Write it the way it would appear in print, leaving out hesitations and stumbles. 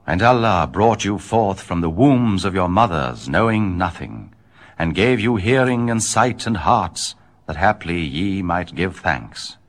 And Allah brought you forth from the wombs of your mothers, knowing nothing, and gave you hearing and sight and hearts, that haply ye might give thanks.